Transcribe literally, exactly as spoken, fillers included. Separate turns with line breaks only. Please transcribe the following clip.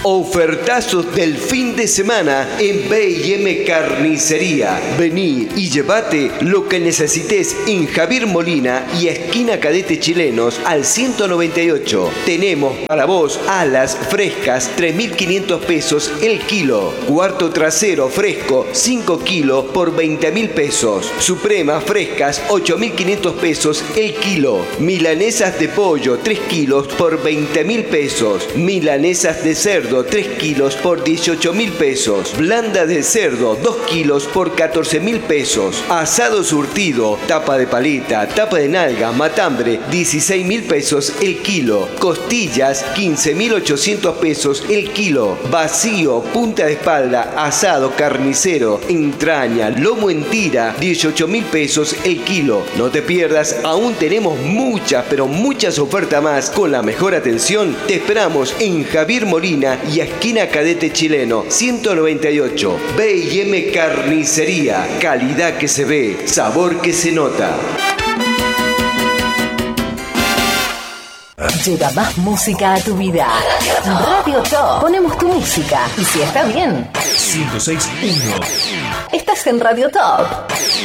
Ofertazos del fin de semana en B y M Carnicería. Vení y llevate lo que necesites en Javier Molina y esquina Cadete Chilenos al ciento noventa y ocho. Tenemos para vos alas frescas, tres mil quinientos pesos el kilo. Cuarto trasero fresco, cinco kilos por veinte mil pesos. Supremas frescas, ocho mil quinientos pesos el kilo. Milanesas de pollo, tres kilos por veinte mil pesos. Milanesas de cerdo, tres kilos por dieciocho mil pesos. Blanda de cerdo, dos kilos por catorce mil pesos. Asado surtido, tapa de paleta, tapa de nalga, matambre, dieciséis mil pesos el kilo. Costillas, quince mil ochocientos pesos el kilo. Vacío, punta de espalda, asado carnicero, entraña, lomo en tira, dieciocho mil pesos el kilo. No te pierdas, aún tenemos muchas, pero muchas ofertas más. Con la mejor atención, te esperamos en Javier Molina y esquina Cadete Chileno, ciento noventa y ocho. B y M Carnicería. Calidad que se ve, sabor que se nota.
Llega más música a tu vida. Radio Top. Ponemos tu música. Y si está bien,
ciento seis punto uno.
estás en Radio Top.